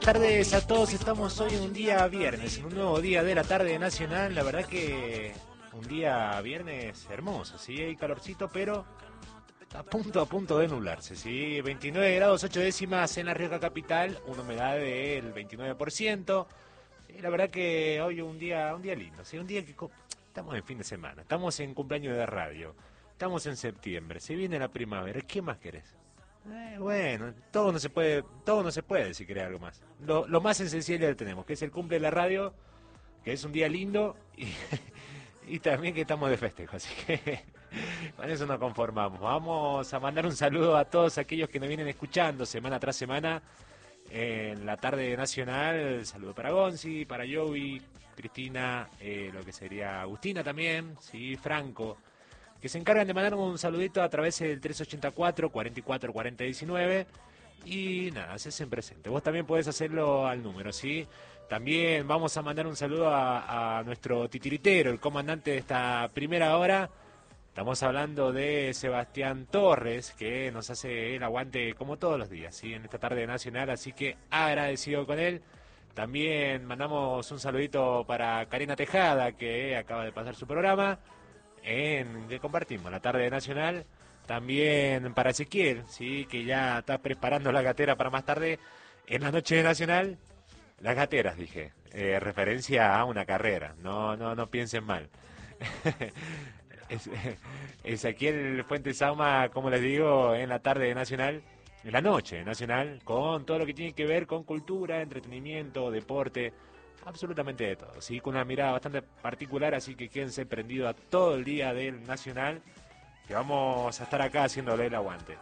Buenas tardes a todos, estamos hoy en un día viernes, en un nuevo día de la tarde nacional. La verdad que un día viernes hermoso, sí, hay calorcito, pero a punto de nublarse, sí, 29 grados 8 décimas en la Rioja Capital, una humedad del 29%. Y la verdad que hoy un día lindo, sí, un día que estamos en fin de semana, estamos en cumpleaños de radio, estamos en septiembre, se viene la primavera, ¿qué más querés? Bueno, todo no se puede si querés algo más. Lo más esencial ya lo tenemos, que es el cumple de la radio, que es un día lindo y también que estamos de festejo, así que con eso nos conformamos. Vamos a mandar un saludo a todos aquellos que nos vienen escuchando semana tras semana en la tarde nacional. Saludo para Gonzi, para Joey, Cristina, lo que sería Agustina también, sí, Franco, que se encargan de mandar un saludito a través del 384 44 40 19 y nada, se hacen presente. Vos también podés hacerlo al número, ¿sí? También vamos a mandar un saludo a nuestro titiritero, el comandante de esta primera hora. Estamos hablando de Sebastián Torres, que nos hace el aguante como todos los días, ¿sí? En esta tarde nacional, así que agradecido con él. También mandamos un saludito para Karina Tejada, que acaba de pasar su programa en que compartimos la tarde nacional. También para Ezequiel, sí, que ya está preparando la gatera para más tarde en la noche nacional. Las gateras, dije, referencia a una carrera, no piensen mal. Es- Ezequiel Fuentes Sauma, como les digo, en la tarde nacional, en la noche nacional, con todo lo que tiene que ver con cultura, entretenimiento, deporte, absolutamente de todo, sí, con una mirada bastante particular, así que quédense prendidos a todo el día del nacional, que vamos a estar acá haciéndole el aguante.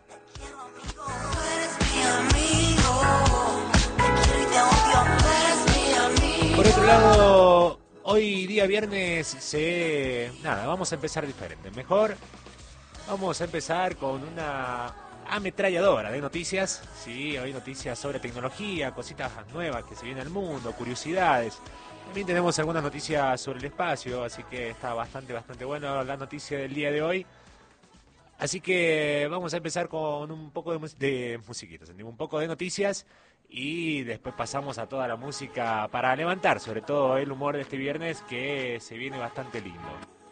Por otro lado, hoy día viernes nada, vamos a empezar diferente. Mejor vamos a empezar con una ametralladora de noticias. Sí, hoy noticias sobre tecnología, cositas nuevas que se vienen al mundo, curiosidades. También tenemos algunas noticias sobre el espacio, así que está bastante bueno la noticia del día de hoy. Así que vamos a empezar con un poco de musiquita, un poco de noticias y después pasamos a toda la música para levantar, sobre todo el humor de este viernes que se viene bastante lindo.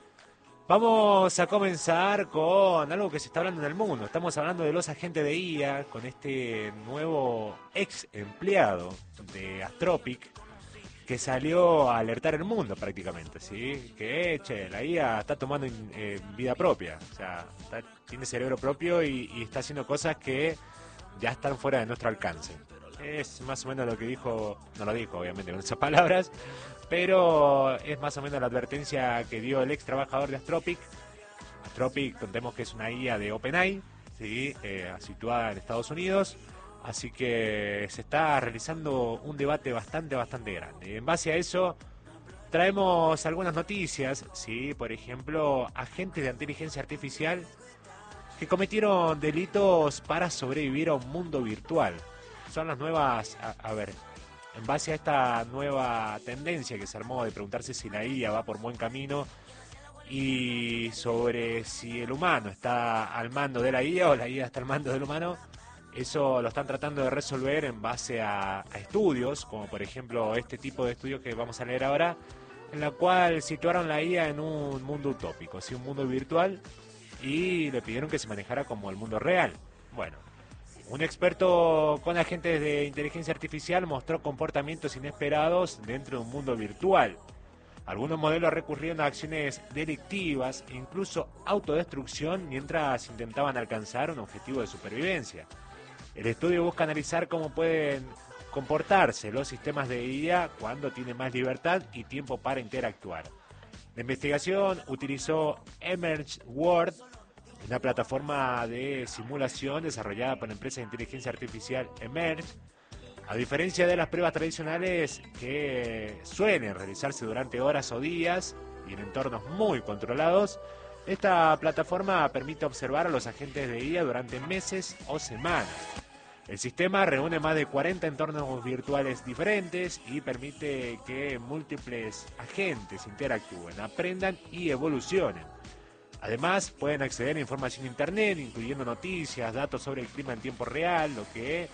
Vamos a comenzar con algo que se está hablando en el mundo. Estamos hablando de los agentes de IA con este nuevo ex empleado de Astropic que salió a alertar el mundo prácticamente, ¿sí? Que, che, la IA está tomando vida propia, o sea, tiene cerebro propio y está haciendo cosas que ya están fuera de nuestro alcance. Es más o menos lo que dijo, no lo dijo obviamente con esas palabras, pero es más o menos la advertencia que dio el ex trabajador de Astropic. Astropic, contemos que es una IA de OpenAI, ¿sí? Situada en Estados Unidos. Así que se está realizando un debate bastante grande. En base a eso, traemos algunas noticias, ¿sí? Por ejemplo, agentes de inteligencia artificial que cometieron delitos para sobrevivir a un mundo virtual. Son las nuevas, a ver, en base a esta nueva tendencia que se armó de preguntarse si la IA va por buen camino y sobre si el humano está al mando de la IA o la IA está al mando del humano. Eso lo están tratando de resolver en base a estudios, como por ejemplo este tipo de estudios que vamos a leer ahora, en la cual situaron la IA en un mundo utópico, ¿sí? Un mundo virtual, y le pidieron que se manejara como el mundo real. Bueno, un experto con agentes de inteligencia artificial mostró comportamientos inesperados dentro de un mundo virtual. Algunos modelos recurrieron a acciones delictivas e incluso autodestrucción mientras intentaban alcanzar un objetivo de supervivencia. El estudio busca analizar cómo pueden comportarse los sistemas de IA cuando tienen más libertad y tiempo para interactuar. La investigación utilizó Emerge World, una plataforma de simulación desarrollada por la empresa de inteligencia artificial Emerge. A diferencia de las pruebas tradicionales que suelen realizarse durante horas o días y en entornos muy controlados, esta plataforma permite observar a los agentes de IA durante meses o semanas. El sistema reúne más de 40 entornos virtuales diferentes y permite que múltiples agentes interactúen, aprendan y evolucionen. Además, pueden acceder a información de Internet, incluyendo noticias, datos sobre el clima en tiempo real, lo que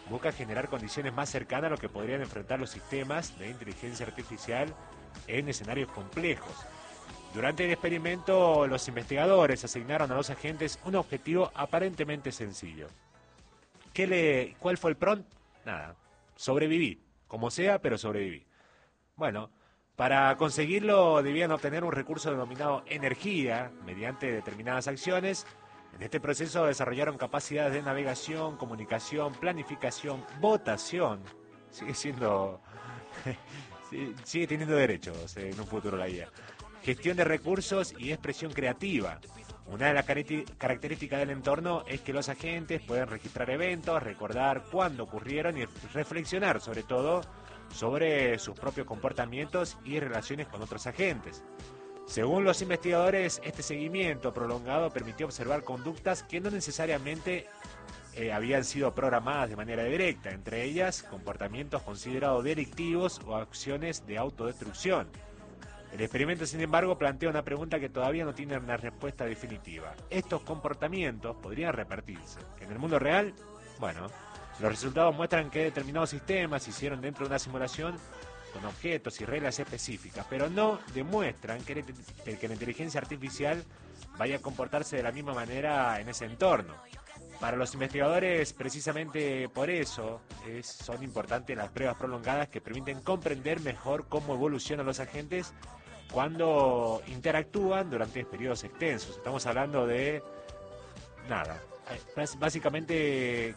busca generar condiciones más cercanas a lo que podrían enfrentar los sistemas de inteligencia artificial en escenarios complejos. Durante el experimento, los investigadores asignaron a los agentes un objetivo aparentemente sencillo. ¿Cuál fue el prompt? Nada, sobreviví, como sea, pero sobreviví. Bueno, para conseguirlo debían obtener un recurso denominado energía mediante determinadas acciones. En este proceso desarrollaron capacidades de navegación, comunicación, planificación, votación. Sigue siendo... sigue teniendo derechos en un futuro la IA. Gestión de recursos y expresión creativa. Una de las características del entorno es que los agentes pueden registrar eventos, recordar cuándo ocurrieron y reflexionar sobre todo sobre sus propios comportamientos y relaciones con otros agentes. Según los investigadores, este seguimiento prolongado permitió observar conductas que no necesariamente habían sido programadas de manera directa, entre ellas comportamientos considerados delictivos o acciones de autodestrucción. El experimento, sin embargo, plantea una pregunta que todavía no tiene una respuesta definitiva. ¿Estos comportamientos podrían repetirse en el mundo real? Bueno, los resultados muestran que determinados sistemas se hicieron dentro de una simulación con objetos y reglas específicas, pero no demuestran que la inteligencia artificial vaya a comportarse de la misma manera en ese entorno. Para los investigadores, precisamente por eso, son importantes las pruebas prolongadas que permiten comprender mejor cómo evolucionan los agentes cuando interactúan durante periodos extensos. Estamos hablando de nada. Básicamente,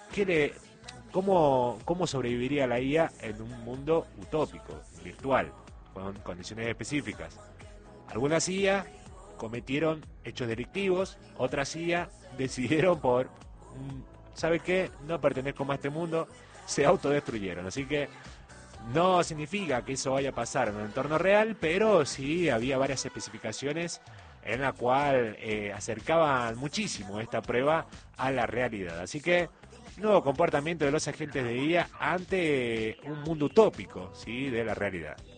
¿cómo sobreviviría la IA en un mundo utópico, virtual, con condiciones específicas? Algunas IA cometieron hechos delictivos, otras IA decidieron ¿sabe qué? No pertenezco más a este mundo, se autodestruyeron. Así que no significa que eso vaya a pasar en un entorno real, pero sí había varias especificaciones en la cual acercaban muchísimo esta prueba a la realidad. Así que nuevo comportamiento de los agentes de IA ante un mundo utópico, ¿sí?, de la realidad.